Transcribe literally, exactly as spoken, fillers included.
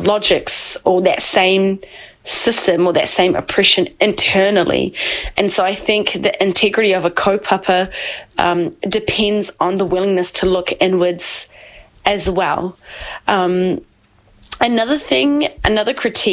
logics or that same system or that same oppression internally. And so I think the integrity of a kaupapa um, depends on the willingness to look inwards as well. Um, another thing, another critique